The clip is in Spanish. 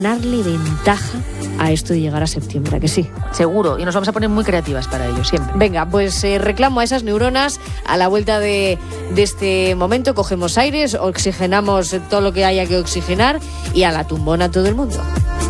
darle ventaja a esto de llegar a septiembre, ¿a que sí? Seguro, y nos vamos a poner muy creativas para ello, siempre. Venga, pues reclamo a esas neuronas a la vuelta de este momento, cogemos aires, oxigenamos todo lo que haya que oxigenar y a la tumbona todo el mundo.